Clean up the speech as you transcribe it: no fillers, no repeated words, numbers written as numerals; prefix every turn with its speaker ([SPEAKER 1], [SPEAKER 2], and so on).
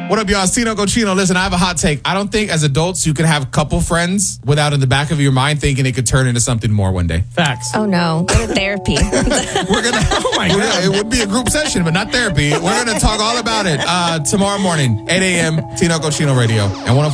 [SPEAKER 1] What up, y'all? It's Tino Cochino. Listen, I have a hot take. I don't think as adults you can have couple friends without in the back of your mind thinking it could turn into something more one day.
[SPEAKER 2] Facts.
[SPEAKER 3] Oh, no. Go to therapy.
[SPEAKER 1] We're gonna. Oh my God! It would be a group session, but not therapy. We're gonna talk all about it tomorrow morning, 8 a.m. Tino Cochino Radio and 105.